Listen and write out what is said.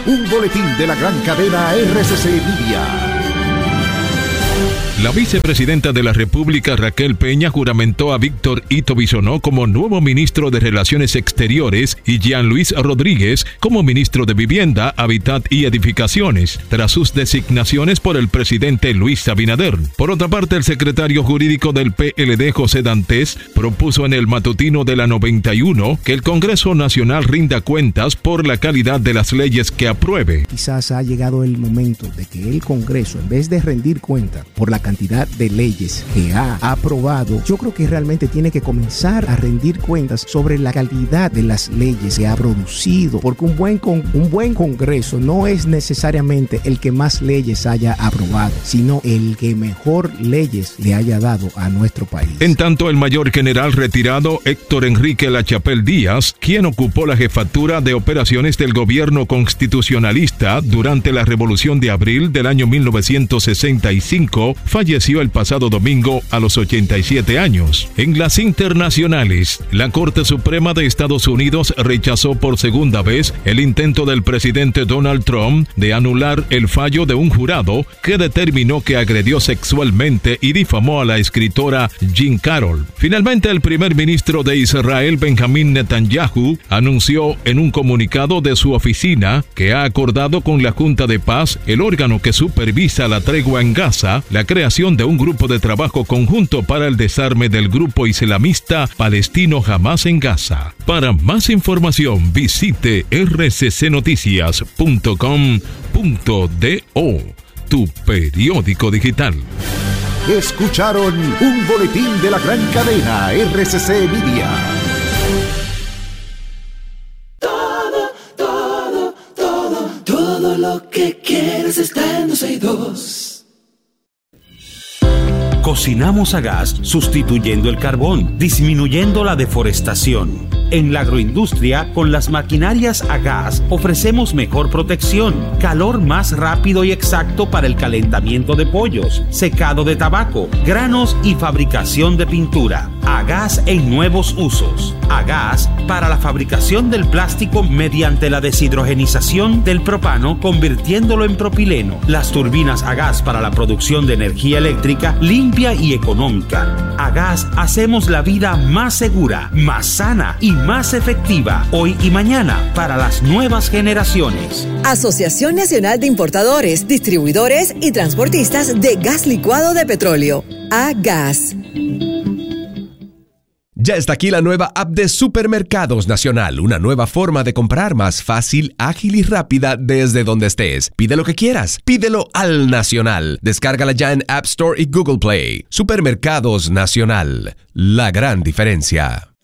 un boletín de la gran cadena RCC Media. La vicepresidenta de la República, Raquel Peña, juramentó a Víctor Ito Bisonó como nuevo ministro de Relaciones Exteriores y Jean Luis Rodríguez como ministro de Vivienda, Hábitat y Edificaciones, tras sus designaciones por el presidente Luis Abinader. Por otra parte, el secretario jurídico del PLD, José Dantes, propuso en el matutino de la 91 que el Congreso Nacional rinda cuentas por la calidad de las leyes que apruebe. Quizás ha llegado el momento de que el Congreso, en vez de rendir cuenta por la cantidad de leyes que ha aprobado, yo creo que realmente tiene que comenzar a rendir cuentas sobre la calidad de las leyes que ha producido, porque un buen Congreso no es necesariamente el que más leyes haya aprobado, sino el que mejor leyes le haya dado a nuestro país. En tanto, el mayor general retirado Héctor Enrique Lachapelle Díaz, quien ocupó la jefatura de operaciones del gobierno constitucionalista durante la Revolución de Abril del año 1965, falleció el pasado domingo a los 87 años. En las internacionales, la Corte Suprema de Estados Unidos rechazó por segunda vez el intento del presidente Donald Trump de anular el fallo de un jurado que determinó que agredió sexualmente y difamó a la escritora Jean Carroll. Finalmente, el primer ministro de Israel, Benjamín Netanyahu, anunció en un comunicado de su oficina que ha acordado con la Junta de Paz, el órgano que supervisa la tregua en Gaza, la creación de un grupo de trabajo conjunto para el desarme del grupo islamista palestino Hamás en Gaza. Para más información, visite rccnoticias.com.do, tu periódico digital. Escucharon un boletín de la gran cadena RCC Media. Todo lo que quieres está en 262. Cocinamos a gas sustituyendo el carbón, disminuyendo la deforestación. En la agroindustria, con las maquinarias a gas, ofrecemos mejor protección, calor más rápido y exacto para el calentamiento de pollos, secado de tabaco, granos y fabricación de pintura. A gas en nuevos usos. A gas para la fabricación del plástico mediante la deshidrogenización del propano, convirtiéndolo en propileno. Las turbinas a gas para la producción de energía eléctrica limpia y económica. A gas hacemos la vida más segura, más sana y más efectiva hoy y mañana para las nuevas generaciones. Asociación Nacional de Importadores, Distribuidores y Transportistas de Gas Licuado de Petróleo. A-Gas. Ya está aquí la nueva app de Supermercados Nacional, una nueva forma de comprar más fácil, ágil y rápida desde donde estés. Pide lo que quieras, pídelo al Nacional. Descárgala ya en App Store y Google Play. Supermercados Nacional, la gran diferencia.